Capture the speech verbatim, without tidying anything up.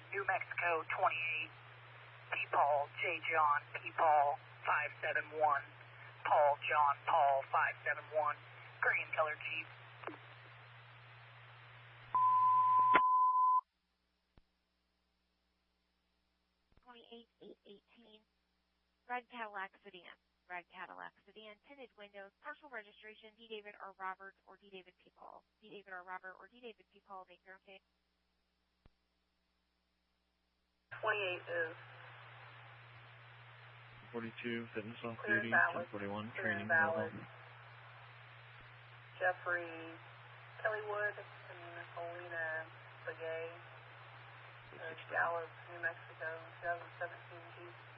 New Mexico twenty-eight, P. Paul, J. John, P. Paul, five seven one, Paul, John, Paul, five seven one, green color Jeep. twenty-eight eight eighteen, red Cadillac sedan. Red Cadillac sedan, tinted windows, partial registration, D. David R. Roberts or D. David P. Paul. D. David R. Robert or D. David P. Paul, make your okay. twenty-eight is forty-two, fitness off clear duty, valid, ten forty-one, clear training, valid. go home. Jeffrey Kellywood and Alina Begay, uh, Dallas, New Mexico, twenty seventeen Jeep.